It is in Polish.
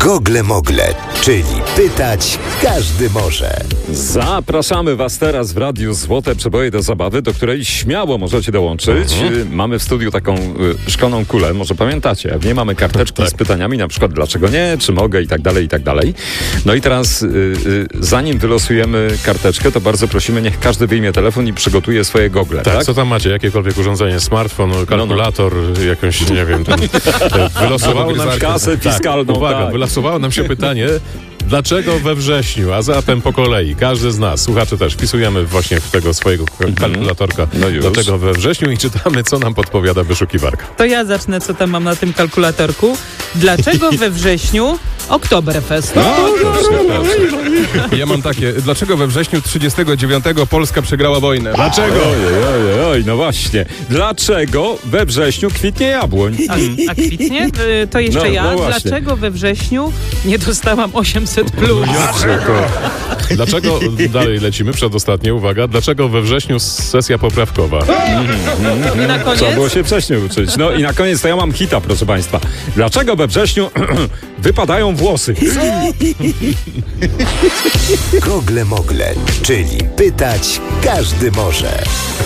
Gogle-mogle, czyli pytać każdy może. Zapraszamy Was teraz w Radiu Złote Przeboje do zabawy, do której śmiało możecie dołączyć. Mamy w studiu taką szklaną kulę, może pamiętacie. W niej mamy karteczki z pytaniami, na przykład dlaczego nie, czy mogę i tak dalej, i tak dalej. No i teraz zanim wylosujemy karteczkę, to bardzo prosimy, niech każdy wyjmie telefon i przygotuje swoje gogle. Tak, co tam macie? Jakiekolwiek urządzenie, smartfon, kalkulator, jakąś, nie wiem, tam, wylosowało nam kasę fiskalną. Uwaga, wylosowało nam się pytanie, dlaczego we wrześniu, a zatem po kolei, każdy z nas, słuchacze też, wpisujemy właśnie w tego swojego kalkulatorka, dlaczego we wrześniu i czytamy, co nam podpowiada wyszukiwarka. To ja zacznę, co tam mam na tym kalkulatorku. Dlaczego we wrześniu Oktoberfest? Ja mam takie, dlaczego we wrześniu 39 Polska przegrała wojnę? Dlaczego? Oj, no właśnie. Dlaczego we wrześniu kwitnie jabłoń? A kwitnie? To jeszcze No właśnie. Dlaczego we wrześniu nie dostałam 800+? Dlaczego, dalej lecimy, przedostatnie, uwaga, dlaczego we wrześniu sesja poprawkowa? I na koniec? Trzeba było się wcześniej uczyć. No i na koniec to ja mam hita, proszę Państwa. Dlaczego we wrześniu wypadają włosy? Gogle-mogle, czyli pytać każdy może.